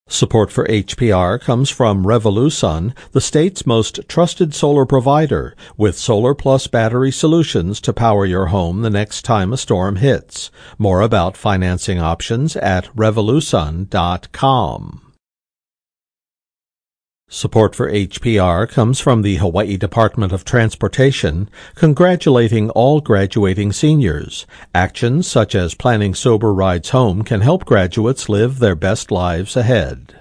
Support for HPR comes from Revolusun, the state's most trusted solar provider, with Solar Plus battery solutions to power your home the next time a storm hits. More about financing options at revolusun.com. Support for HPR comes from the Hawaii Department of Transportation, congratulating all graduating seniors. Actions such as planning sober rides home can help graduates live their best lives ahead.